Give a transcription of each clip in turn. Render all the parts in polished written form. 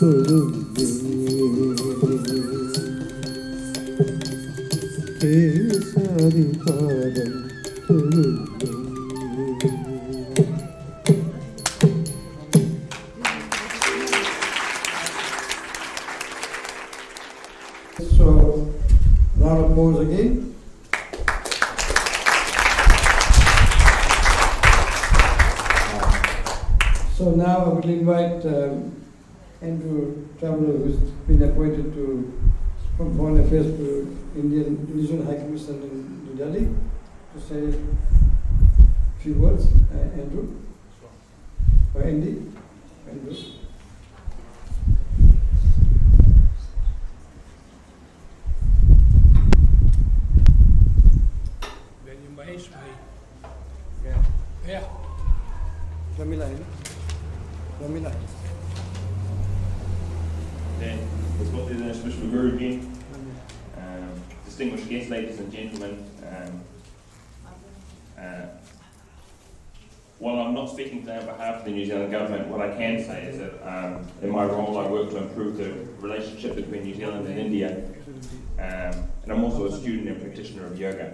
So, round of applause again. So now I will invite Andrew Traveller, who's been appointed from Foreign Affairs to Indonesian High Commission in New Delhi, to say a few words. Andrew? Or Andy? Andrew? Ya. Jamila ini. Jamila. Dan, Respected International Guru, distinguished guests, ladies and gentlemen, while I'm not speaking today on behalf of the New Zealand government, what I can say is that in my role I work to improve the relationship between New Zealand and India, and I'm also a student and practitioner of yoga.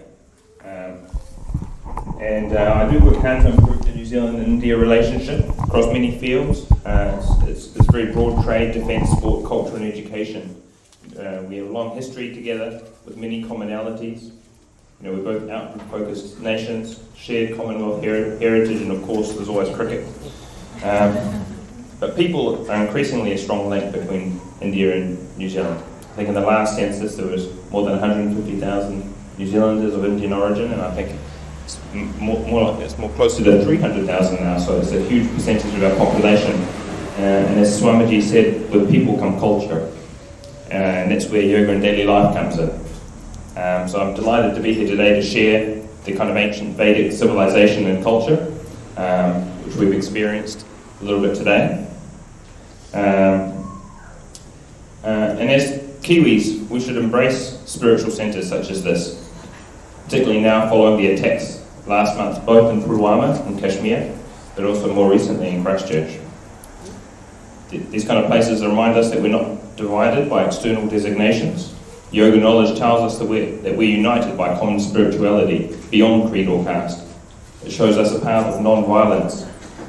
I do work hard to improve the New Zealand and India relationship across many fields. It's very broad: trade, defence, sport, culture and education. We have a long history together with many commonalities. You know, we're both outward-focused nations, shared Commonwealth heritage, and of course there's always cricket. But people are increasingly a strong link between India and New Zealand. I think in the last census there was more than 150,000 New Zealanders of Indian origin, and I think it's more closer to 300,000 now, so it's a huge percentage of our population. And as Swamiji said, with people come culture, and that's where yoga and daily life comes in. So I'm delighted to be here today to share the kind of ancient Vedic civilization and culture, which we've experienced a little bit today. And as Kiwis, we should embrace spiritual centres such as this, particularly now following the attacks last month, both in Pulwama in Kashmir, but also more recently in Christchurch. These kind of places remind us that we're not divided by external designations. Yoga knowledge tells us that we're united by common spirituality beyond creed or caste. It shows us a path of non-violence.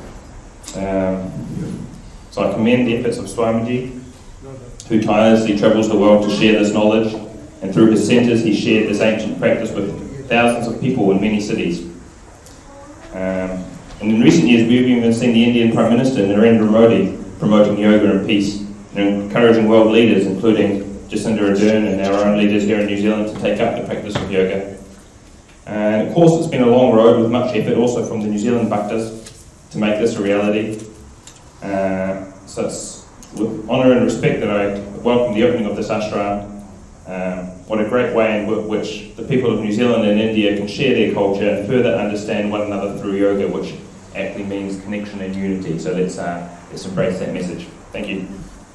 So I commend the efforts of Swamiji, who tirelessly travels the world to share this knowledge, and through his centres he shared this ancient practice with thousands of people in many cities. And in recent years we've even seen the Indian Prime Minister Narendra Modi promoting yoga and peace, and encouraging world leaders, including Jacinda Ardern and our own leaders here in New Zealand, to take up the practice of yoga. And of course it's been a long road with much effort also from the New Zealand Bhaktas to make this a reality. So it's with honour and respect that I welcome the opening of this ashram. What a great way in which the people of New Zealand and India can share their culture and further understand one another through yoga, which actually means connection and unity. So let's embrace that message. Thank you.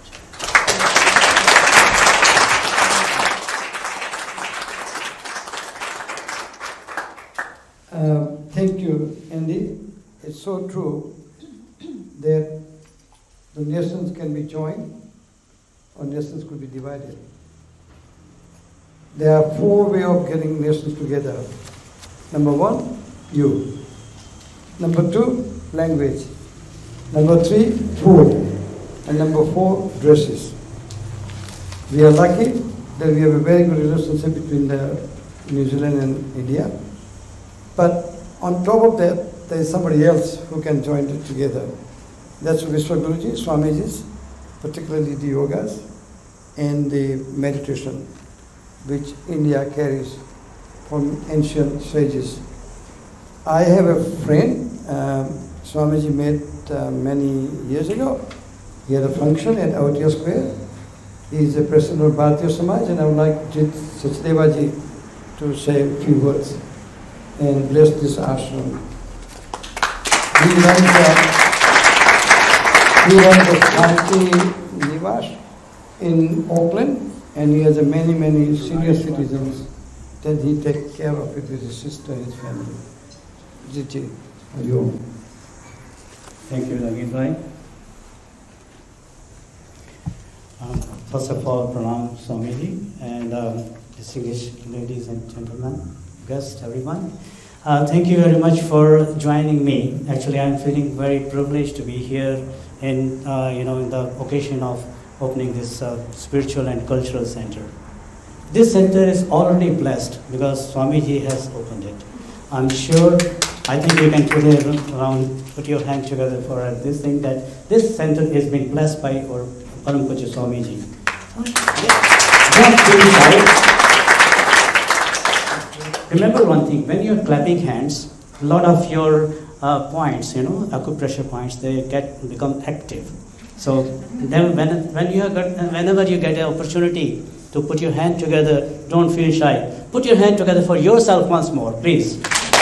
Thank you, Andy. It's so true that the nations can be joined or nations could be divided. There are four ways of getting nations together. Number one, you. Number two, language. Number three, food. And number four, dresses. We are lucky that we have a very good relationship between New Zealand and India. But on top of that, there is somebody else who can join it together. That's Vishwaguruji, Swamiji's, particularly the yogas and the meditation, which India carries from ancient sages. I have a friend, Swamiji met many years ago. He had a function at Aotia Square. He is the president of Bharatiya Samaj, and I would like Jit Sachdevaji to say a few words and bless this ashram. He runs the Shanti Nivash in Auckland, and he has many, many senior citizens that he takes care of it with his sister and his family. Jiti, Thank you, Nagin Bhai. First of all, pranam Swamiji and distinguished ladies and gentlemen, guests, everyone. Thank you very much for joining me. Actually, I'm feeling very privileged to be here in the occasion of opening this spiritual and cultural center. This center is already blessed because Swamiji has opened it. I'm sure, I think you can put your hand together for this thing, that this center has been blessed by our Param Pujya Swamiji. Remember one thing, when you're clapping hands, a lot of your points, acupressure points, they become active. So then whenever you get an opportunity to put your hand together, don't feel shy. Put your hand together for yourself once more, please.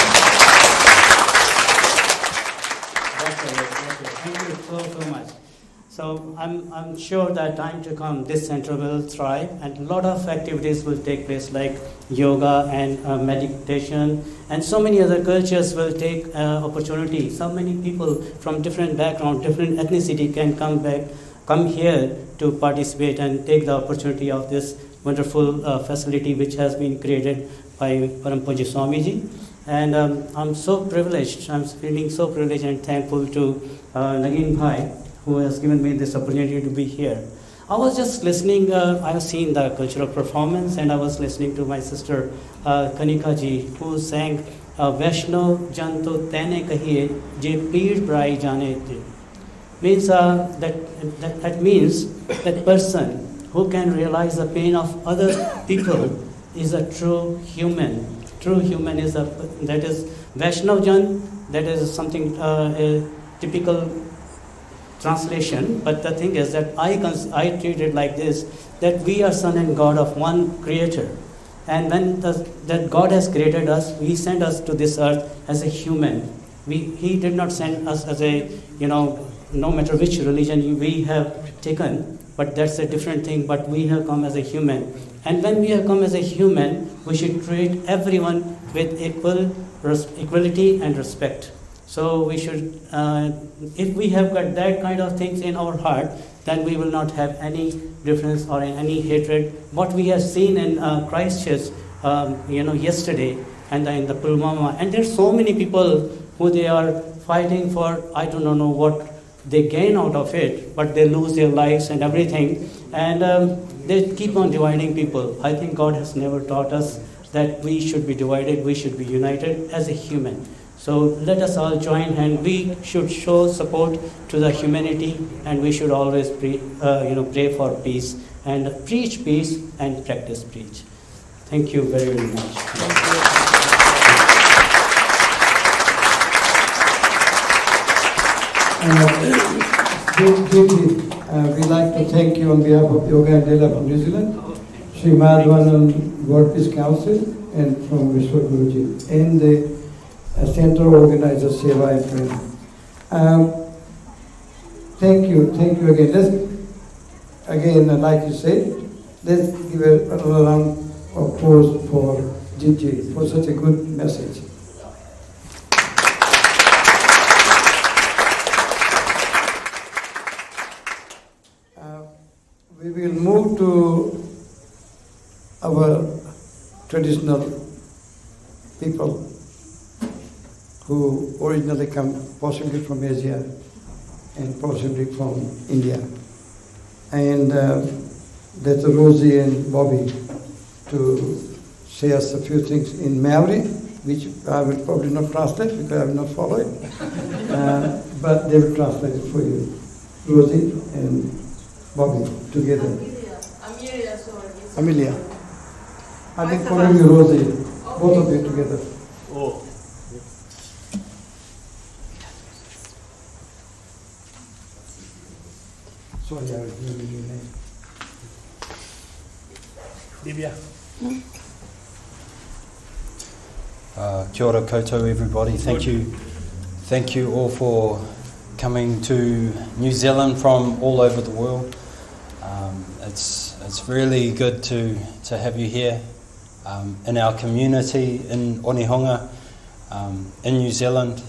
Thank you so much. So I'm sure that time to come, this center will thrive and a lot of activities will take place like yoga and meditation, and so many other cultures will take opportunity. So many people from different background, different ethnicity can come here to participate and take the opportunity of this wonderful facility which has been created by Param Pujya Swamiji. And I'm so privileged, I'm feeling so privileged and thankful to Nagin Bhai, who has given me this opportunity to be here. I was just listening, I have seen the cultural performance, and I was listening to my sister Kanika ji, who sang Vaishno Janto Tene Kahiye Je Peed Brai Jane Te. Means that means that person who can realize the pain of other people is a true human. True human is that is Vaishnav Jan, that is something a typical translation, but the thing is that I treat it like this, that we are son and God of one creator. And when that God has created us, He sent us to this earth as a human. He did not send us as a, no matter which religion we have taken, but that's a different thing, but we have come as a human. And when we have come as a human, we should treat everyone with equality and respect. So we should, if we have got that kind of things in our heart, then we will not have any difference or any hatred. What we have seen in Christchurch, yesterday, and in the Pulwama, and there's so many people who they are fighting for, I do not know what they gain out of it, but they lose their lives and everything, and they keep on dividing people. I think God has never taught us that we should be divided, we should be united as a human. So let us all join hands. We should show support to the humanity, and we should always pray for peace and preach peace and practice preach. Thank you very, very much. We'd like to thank you on behalf of Yoga and Dela from New Zealand, Sri Madhavanan World Peace Council, and from Vishwa Guruji, and the Center organizer Seva and Training. Thank you again. Like you said, let's give a round of applause for Gigi for such a good message. We will move to our traditional people who originally come possibly from Asia and possibly from India. And that's Rosie and Bobby to say us a few things in Maori, which I will probably not translate because I will not follow it. But they will translate it for you. Rosie and Bobby together. Amelia. I've been calling you Rosie, both of you together. Oh. Sorry, I was giving you your name. Divya. Kia ora koutou, everybody. Thank you all for coming to New Zealand from all over the world. It's really good to have you here in our community in Onehunga, in New Zealand.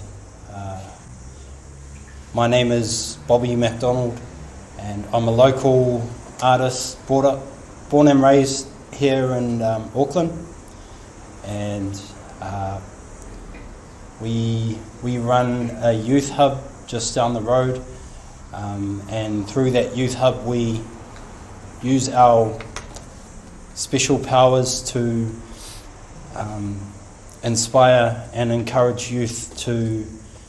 My name is Bobby MacDonald, and I'm a local artist, born and raised here in Auckland, and we run a youth hub just down the road, and through that youth hub we use our special powers to inspire and encourage youth to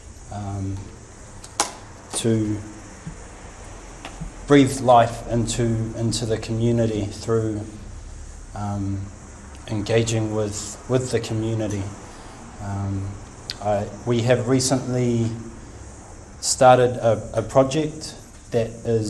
breathe life into the community through engaging with the community. We have recently started a project that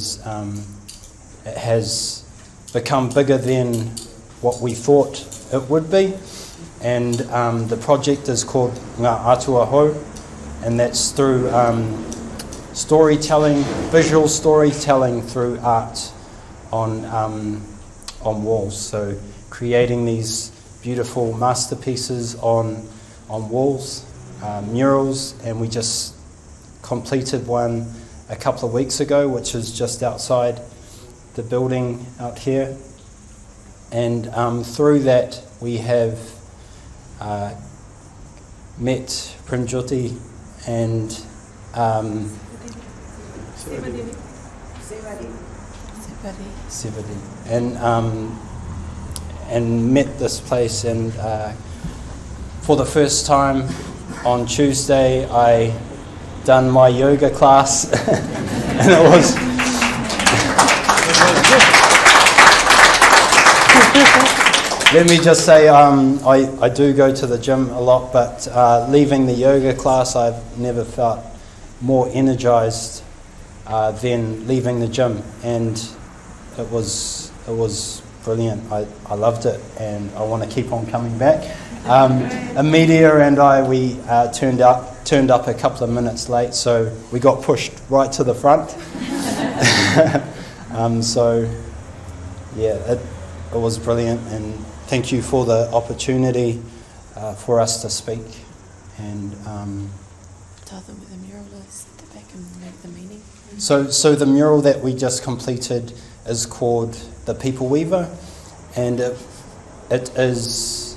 it has become bigger than what we thought it would be, and the project is called Ngā Atua Hou, and that's through storytelling, visual storytelling through art on walls. So creating these beautiful masterpieces on walls, murals, and we just completed one a couple of weeks ago, which is just outside the building out here. And through that we have met Prinjoti and Sevadi, and met this place, and for the first time on Tuesday I done my yoga class and it was let me just say I do go to the gym a lot, but leaving the yoga class I've never felt more energized than leaving the gym, and it was brilliant. I loved it, and I want to keep on coming back. Amelia and we turned up a couple of minutes late, so we got pushed right to the front. So yeah, it was brilliant, and thank you for the opportunity for us to speak. And tell them where the mural is at the back and make the meaning. So the mural that we just completed is called The People Weaver, and it is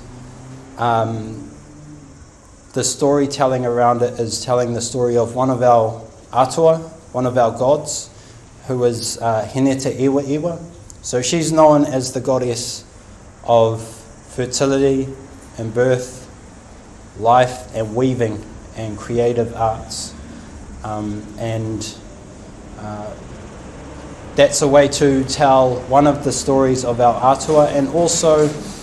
the storytelling around it is telling the story of one of our atua, one of our gods, who is Heneta Iwa Iwa. So she's known as the goddess of fertility and birth, life and weaving and creative arts. That's a way to tell one of the stories of our atua. And also,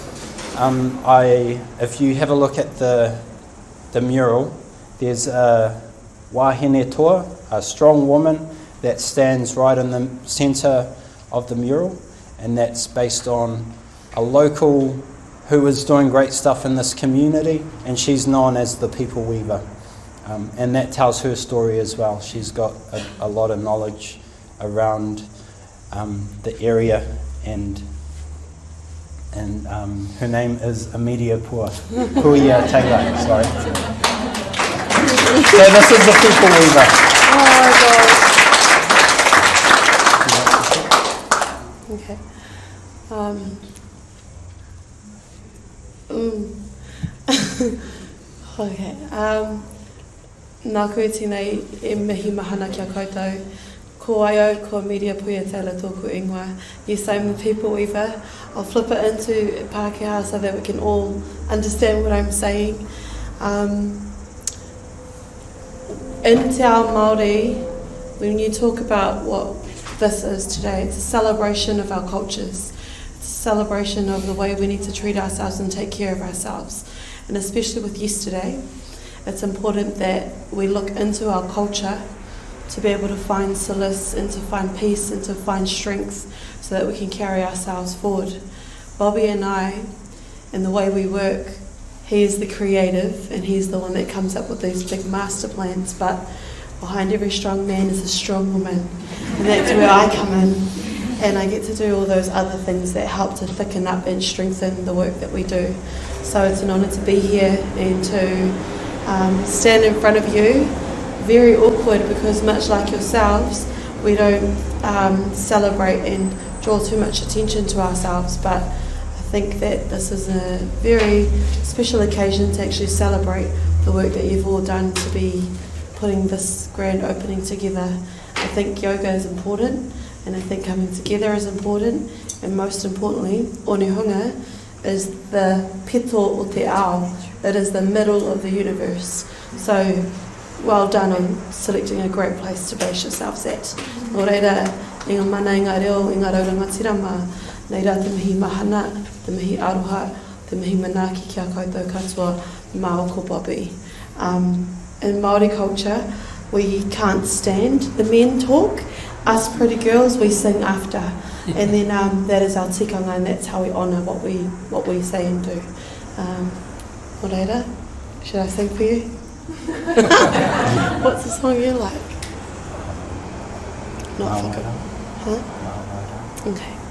if you have a look at the mural, there's a wahine toa, a strong woman that stands right in the centre of the mural, and that's based on a local who is doing great stuff in this community, and she's known as the People Weaver. And that tells her story as well. She's got a lot of knowledge around the area, and her name is Amelia Puia Taylor. Sorry. So this is the People Weaver. Oh my God. Okay. Okay. Nā koe tēnei e mihi mahana kia koutou. Ko ai au, ko Amelia Puia Taylor tōku ingoa. Yes, I'm the People Weaver. I'll flip it into Pākehā so that we can all understand what I'm saying. In Te Ao Māori, when you talk about what this is today, it's a celebration of our cultures. It's a celebration of the way we need to treat ourselves and take care of ourselves. And especially with yesterday, it's important that we look into our culture to be able to find solace and to find peace and to find strength so that we can carry ourselves forward. Bobby and I, in the way we work, he is the creative and he's the one that comes up with these big master plans, but behind every strong man is a strong woman, and that's where I come in, and I get to do all those other things that help to thicken up and strengthen the work that we do. So it's an honour to be here and to stand in front of you. Very awkward because much like yourselves, we don't celebrate and draw too much attention to ourselves, but I think that this is a very special occasion to actually celebrate the work that you've all done to be putting this grand opening together. I think yoga is important, and I think coming together is important, and most importantly, Onehunga is the peto o te ao. It is the middle of the universe. So, well done on selecting a great place to base yourselves at. Nō reira, i ngā mana, i ngā reo, i ngā raurangatirama, nei rā te mihi mahana, te mihi aroha, te mihi manaki kia koutou katoa, mā oko Bobby. In Māori culture, we can't stand the men talk. Us pretty girls, we sing after. And then that is our tikanga, and that's how we honour what we say and do. Nō reira, should I sing for you? What's the song you like? Not for good. Huh? Okay.